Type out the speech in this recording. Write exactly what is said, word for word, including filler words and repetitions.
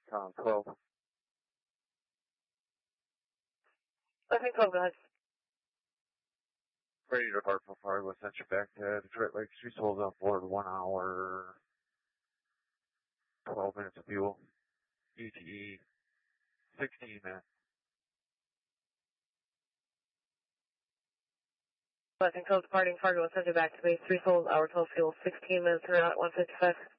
Tom twelve. I think twelve, go ahead. Ready to depart from Fargo, sent you back to Detroit Lakes. Three souls on board, one hour, twelve minutes of fuel. E T E, sixteen minutes. I think twelve departing Fargo, sent you back to base. Three souls, hour twelve fuel, sixteen minutes, and out at one fifty-five.